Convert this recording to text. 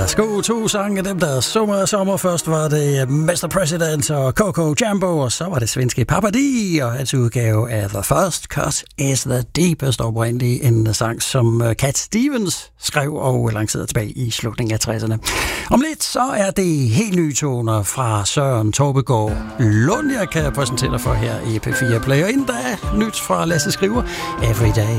Værsgo, 2 sange, dem der sommer. Først var det Mr. President og Coco Jumbo, og så var det svenske Papa D og hans udgave af The First Cut is the Deepest, oprindeligt en sang, som Cat Stevens skrev og lancerede tilbage i slutningen af 60'erne. Om lidt så er det helt nye toner fra Søren Torbegaard Lund, jeg kan præsentere dig for her i P4 Play, og inden da nyt fra Lasse Skriver, Every Day.